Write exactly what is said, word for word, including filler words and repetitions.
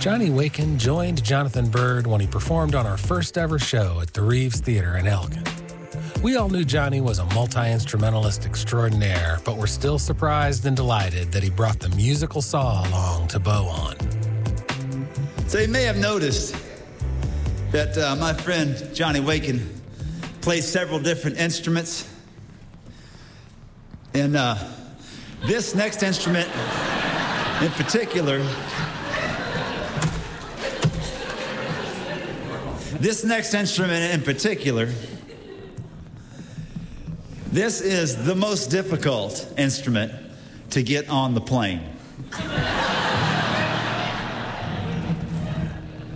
Johnny Waken joined Jonathan Byrd when he performed on our first ever show at the Reeves Theater in Elgin. We all knew Johnny was a multi-instrumentalist extraordinaire, but were still surprised and delighted that he brought the musical saw along to bow on. So you may have noticed that uh, my friend Johnny Waken plays several different instruments. And uh, this next instrument in particular, this next instrument in particular, this is the most difficult instrument to get on the plane.